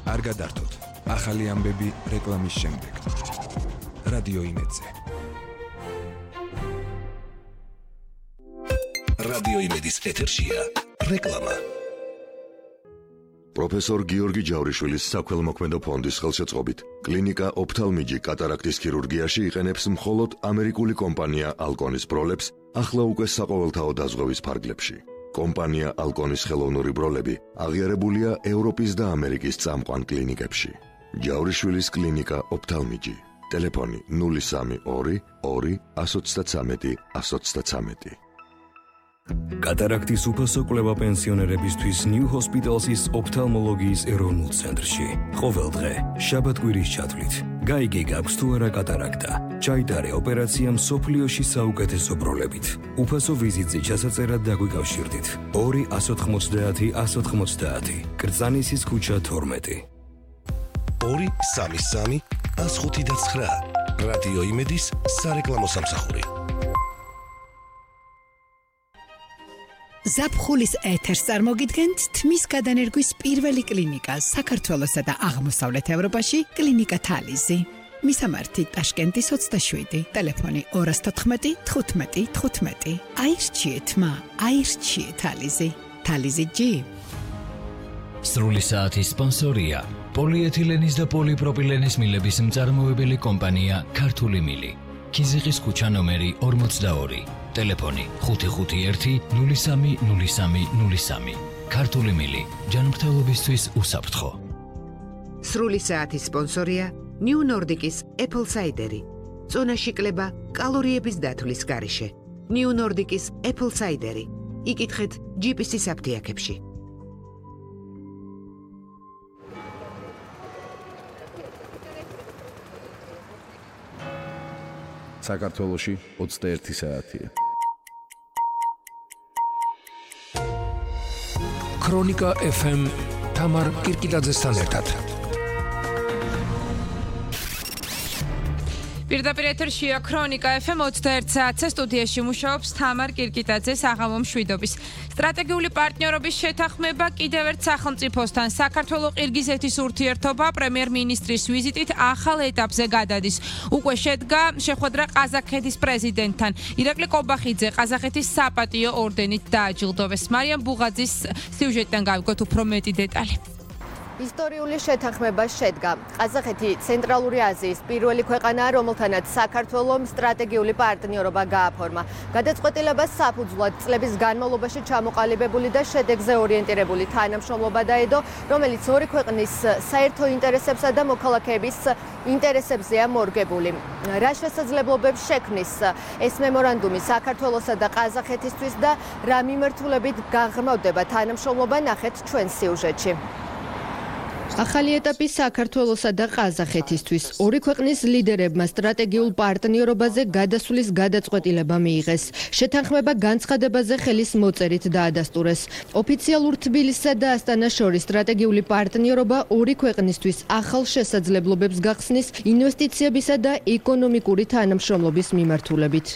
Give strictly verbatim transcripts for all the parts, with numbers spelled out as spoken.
არ გადართოთ. ახალი ამბები რეკლამის შემდეგ. რადიო იმედზე. რადიო იმედის ეთერშია რეკლამა. პროფესორ გიორგი ჯავრიშვილის საქველმოქმედო ფონდის ხელშეწყობით კლინიკა ოფთალმიჯი კატარაქტის ქირურგიაში იყენებს მხოლოდ ამერიკული კომპანია ალკონის ბროლებს ახლა უკვე საყოველთაო დაზღვევის ფარგლებში. კომპანია ალკონის ხელოვნური ბროლები აღიარებულია ევროპის და ამერიკის წამყვან კლინიკებში. ჯავრიშვილის კლინიკა ოფთალმიჯი. ტელეფონი ნული სამი ორი ორი একশো ოცდათრამეტი একশো ოცდათრამეტი. კატარაქტის უფასო კვლევა პენსიონერებისთვის New Hospital's ოფთალმოლოგიის ეროვნულ ცენტრში. ყოველ დღე, შაბათ-კვირის ჩათვლით. გაიგე გაქვს თუ არა კატარაქტა. ჩაიტარე ოპერაცია მსოფლიოში საუკეთესო ბროლებით. უფასო ვიზიტზე ჩასაწერად დაგვიკავშირდით. ორი একশো ογδόντα একশো ογδόντα. კრწანისის ქუჩა თორმეტი. ორი სამი სამი একশো ოცდათვრა. რადიო იმედის სარეკლამო სამსახური. ზაფხულის ეთერს წარმოგიდგენთ თმის გადანერგვის პირველი კლინიკა საქართველოსა და აღმოსავლეთ ევროპაში კლინიკა თალიზი. მისამართი ტაშკენტის ოცდაშვიდი, ტელეფონი ორი თოთხმეტი თხუთმეტი თხუთმეტი. აირჩიეთ მა, აირჩიეთ თალიზი. თალიზი ჯი. სრული საათის სპონსორია პოლიეთილენის და პოლიპროპილენის მილების მწარმოებელი კომპანია ქართული მილი. ქიზიყის ქუჩა ნომერი ორმოცდაორი. ტელეფონი ხუთი ხუთი ერთი ნული სამი ნული სამი ნული სამი. ქართული მილი ჯანმრთელობისთვის უსაფრთხო. სრული საათის სპონსორია New Nordic-ის Apple Cider-ი. წონაში კლება კალორიების დათვლის გარეშე. New Nordic-ის Apple Cider-ი. იკითხეთ ჯი პი სი-ის აფთიაქებში. საქართველოში ოცდაერთი საათია. ქრონიკა ეფ ემ თამარ კირკიტაძესთან ერთად. პირდაპირ ეთერშია ქრონიკა ეფ ემ ოცდაერთი საათზე სტუდიაში მუშაობს თამარ კირკიტაძე საღამო მშვიდობის. სტრატეგიული პარტნიორობის შეთანხმება კიდევ ერთ სახელმწიფოსთან საქართველო-ყირგიზეთის ურთიერთობა პრემიერ-მინისტრის ვიზიტით ახალ ეტაპზე გადადის. უკვე შედგა შეხვედრა ყაზახეთის პრეზიდენტთან. ირაკლი კობახიძე ყაზახეთის საპატიო ორდენით დააჯილდოვეს. მარიამ ბუღაძის სიუჟეტიდან გავიგოთ უფრო მეტი დეტალი. ისტორიული შეთანხმება შედგა. ყაზახეთი ცენტრალური აზიის პირველი ქვეყანაა, რომელთანაც საქართველომ სტრატეგიული პარტნიორობა გააფორმა. გადაწყვეტილებას საფუძვლად წლების განმავლობაში ჩამოყალიბებული და შედეგზე ორიენტირებული თანამშრომლობა დაედო, რომელიც ორი ქვეყნის საერთო ინტერესებსა და მოქალაქეების ინტერესებზეა მორგებული. რა შესაძლებლობებს შექმნის ეს მემორანდუმი საქართველოსა და ყაზახეთისთვის და რა მიმართულებით გაღრმავდება თანამშრომლობა, ნახეთ ჩვენ სიუჟეტში. ახალი ეტაპი საქართველოსა და ყაზახეთისთვის. ორი ქვეყნის ლიდერებმა სტრატეგიულ პარტნიორობაზე გადასვლის გადაწყვეტილება მიიღეს. შეთანხმება განცხადებაზე ხელის მოწერით დაადასტურეს. ოფიციალურ თბილისსა და ასტანას შორის სტრატეგიული პარტნიორობა ორი ქვეყნისთვის ახალ შესაძლებლობებს გახსნის ინვესტიციებისა და ეკონომიკური თანამშრომლობის მიმართულებით.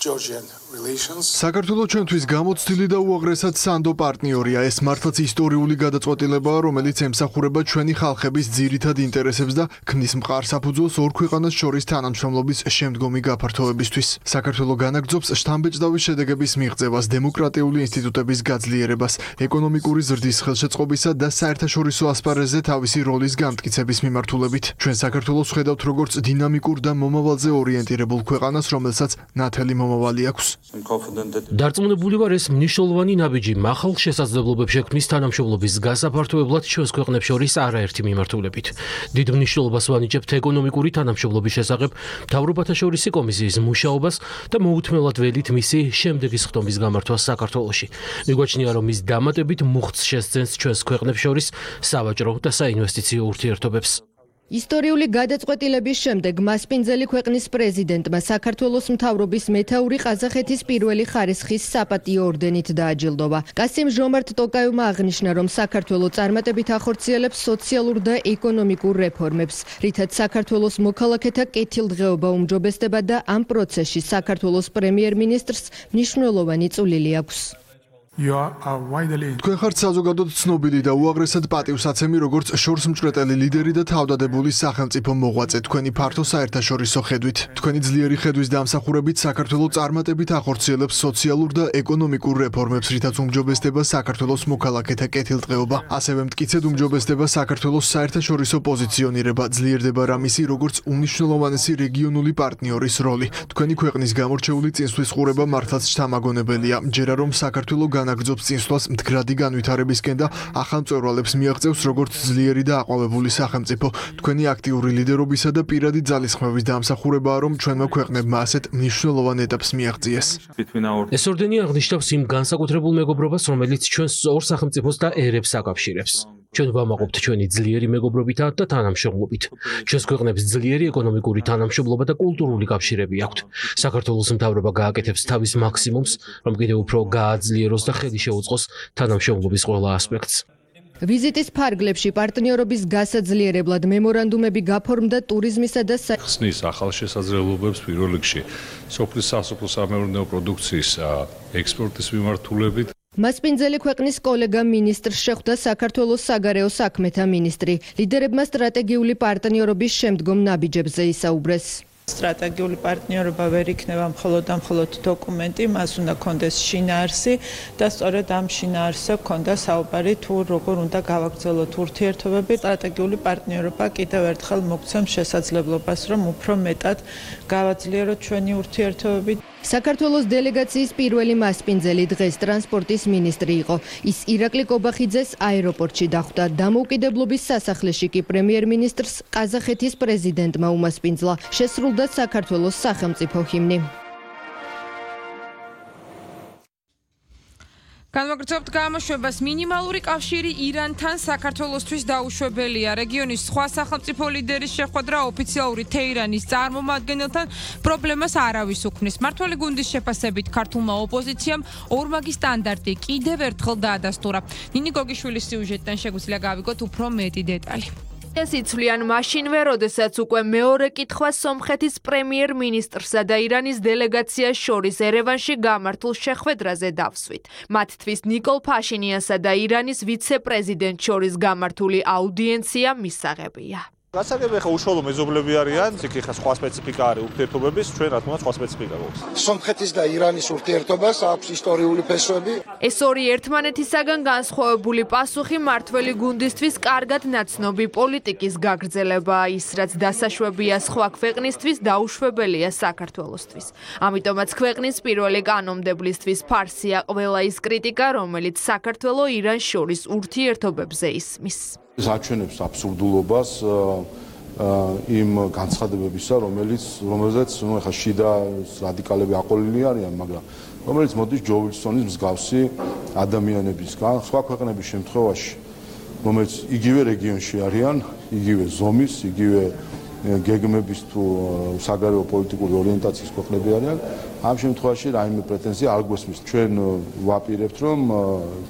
საქართველო ჩვენთვის გამოცდილი და უაღრესად სანდო პარტნიორია. ეს მართლაც ისტორიული გადაწყვეტილებაა, რომელიც ემსახურება ჩვენი ხალხების ძირითად ინტერესებს და ქმნის მყარ საფუძველს ორ ქვეყანას შორის თანამშრომლობის შემდგომი გაფართოებისთვის. საქართველო განაგრძობს შთამბეჭდავი შედეგების მიღწევას, დემოკრატიული ინსტიტუტების გაძლიერებას, ეკონომიკური ზრდის ხელშეწყობისა და საერთაშორისო ასპარეზზე თავისი როლის გამტკიცების მიმართულებით. ჩვენ საქართველოს ხედავთ როგორც დინამიკურ და მომავალზე ორიენტირებულ ქვეყანას, რომელსაც ნათელი მომავალი აქვს. დარწმუნებული ვარ, ეს მნიშვნელოვანი ნაბიჯი მახალ შესაძლებლობებს შექმნის თანამშრომლობის გასაფართოებლად ჩვენს ქვეყნებს შორის არაერთი მიმართულებით. დიდ მნიშვნელობას ვანიჭებთ ეკონომიკური თანამშრომლობის შესახებ მთავრობათა შორისი კომისიის მუშაობას და მოუთმელად ველით მისი შემდეგის ხდომის გამართვას საქართველოში. მიგვაჩნია, რომ ის დამატებით მუხტს შესძენს ჩვენს ქვეყნებს შორის სავაჭრო და საინვესტიციო ურთიერთობებს. ისტორიული გადაწყვეტილების შემდეგ მასპინძელი ქვეყნის პრეზიდენტმა საქართველოს მთავრობის მეთაური ყაზახეთის პირველი ხარისხის საპატიო ორდენით დააჯილდოვა. კასიმ ჟომართ ტოკაევმა აღნიშნა, რომ საქართველო წარმატებით ახორციელებს სოციალურ და ეკონომიკურ რეფორმებს, რითაც საქართველოს მოქალაქეთა კეთილდღეობა უმჯობესდება და ამ პროცესში საქართველოს პრემიერ-მინისტრს მნიშვნელოვანი წვლილი აქვს. თქვენ ხართ საზოგადოდ ცნობილი და უაღრესად პატივსაცემი როგორც შორსმჭრეტელი ლიდერი და თავდადებული სახელმწიფო მოღვაწე თქვენი ფართო საერთაშორისო ხედვით. თქვენი ძლიერი ხედვის დამსახურებით საქართველოს წარმატებით ახორციელებს სოციალურ და ეკონომიკურ რეფორმებს, რითაც უმჯობესდება საქართველოს მოქალაქეთა კეთილდღეობა. ასევე მტკიცედ უმჯობესდება საქართველოს საერთაშორისო პოზიციონირება, ძლიერდება რამისი როგორც უმნიშვნელოვანესი რეგიონული პარტნიორის როლი. თქვენი ქვეყნის გამორჩეული წინსვლის ყურება მართლაც შთამაგონებელია. მჯერა რომ საქართველოს განაგრძობს წინსვლას მდგრადი განვითარებისკენ და ახალ მწვერვალებს მიაღწევს როგორც ძლიერი და აყვავებული სახელმწიფო. თქვენი აქტიური ლიდერობისა და პირადი ძალისხმევის დამსახურებაა, რომ ჩვენმა ქვეყნებმა ასეთ მნიშვნელოვან ეტაპს მიაღწიეს. ეს ორდენი აღნიშნავს იმ განსაკუთრებულ მეგობრობას, რომელიც ჩვენს ორ სახელმწიფოს და ერებს აკავშირებს. ჩვენ ვამაყობთ ჩვენი ძლიერი მეგობრობითა და თანამშრომლობით. ჩვენს ქვეყნებს ძლიერი ეკონომიკური თანამშრომლობა და კულტურული კავშირები აქვთ. საქართველოს მთავრობა გააკეთებს თავის მაქსიმუმს, რომ კიდევ უფრო გააძლიეროს და ხელი შეუწყოს თანამშრომლობის ყველა ასპექტს. ვიზიტის ფარგლებში პარტნიორობის გასაძლიერებლად მემორანდუმები გაფორმდა ტურიზმისა და ხსნის ახალ შესაძლებლობებს პირველ რიგში სოფლის სასოფლო-სამეურნეო პროდუქციის ექსპორტის მიმართულებით. მასპინძელი ქვეყნის კოლეგა მინისტრს შეხვდა საქართველოს საგარეო საქმეთა მინისტრი. ლიდერებმა სტრატეგიული პარტნიორობის შემდგომ ნაბიჯებზე ისაუბრეს. სტრატეგიული პარტნიორობა ვერ იქნება მხოლოდ და მხოლოდ დოკუმენტი, მას უნდა კონდეს შინაარსი და სწორედ ამ შინაარსზე ქონდა საუბარი თუ როგორ უნდა გავაგრძელოთ ურთიერთობები. სტრატეგიული პარტნიორობა კიდევ ერთხელ მოგცემს შესაძლებლობას, რომ უფრო მეტად გავაძლიეროთ ჩვენი ურთიერთობები. საქართველოს დელეგაციის პირველი მასპინძელი დღეს ტრანსპორტის მინისტრი იყო. ის ირაკლი კობახიძეს აეროპორტში დახვდა. დამოუკიდებლობის სასახლეში კი პრემიერ-მინისტრს ყაზახეთის პრეზიდენტმა უმასპინძლა. შესრულდა საქართველოს სახელმწიფო ჰიმნი. განმოგრძობთ გამოშვებას. მინიმალური კავშირი ირანთან საქართველოსთვის დაუშვებელია. რეგიონის სხვა სახელმწიფო ლიდერის შეხვედრა ოფიციალური თეირანის წარმომადგენელთან პრობლემას არავის უქმნის. მმართველი გუნდის შეფასებით ქართულმა ოპოზიციამ ორმაგი სტანდარტი კიდევ ერთხელ დაადასტურა. ნინი გოგიშვილის სიუჟეტიდან შეგვიძლია გავიგოთ უფრო მეტი დეტალი. ეს იცვლიან მაშინვე, როდესაც უკვე მეორე კითხვა სომხეთის პრემიერ-მინისტრსა და ირანის დელეგაციას შორის ერევანში გამართულ შეხვედრაზე დავსვით. მათთვის ნიკოლ ფაშინიანსა და ირანის ვიცე-პრეზიდენტ შორის გამართული აუდიენცია მისაღებია. გასაგები ხა უშუალო მეზობლები არიან, იქ ხა სხვა სპეციფიკა არის ურთიერთობების, ჩვენ რა თქმა უნდა სხვა სპეციფიკა გვაქვს. სომხეთის და ირანის ურთიერთობას აქვს ისტორიული ფესვები. ეს ორი ერთმანეთისაგან განსხვავებული პასუხი მმართველი გუნდისთვის კარგად ნაცნობი პოლიტიკის გაგრძელებაა, ის რაც დასაშვებია სხვა ქვეყნისთვის, დაუშვებელია საქართველოსთვის. ამიტომაც ქვეყნის პირველი კანონმდებლისთვის ფარსია ყველა ის კრიტიკა, რომელიც საქართველოს ირანს შორის ურთიერთობებზე ისმის. ეს აჩვენებს აბსურდულობას იმ განცხადებებისა, რომელიც რომელზეც ნუ ეხა შიდა რადიკალები აყოლილი არიან, მაგრამ რომელიც მოდის ჯო ვილსონის მსგავსი ადამიანებისგან, სხვა ქვეყნების შემთხვევაში, რომელიც იგივე რეგიონში არიან, იგივე ზომის, იგივე გეგმების თუ საგარეო პოლიტიკური ორიენტაციის ქვეყნები არიან. ამ შემთხვევაში რაიმე პრეტენზია არ გვესმის. ჩვენ ვაპირებთ, რომ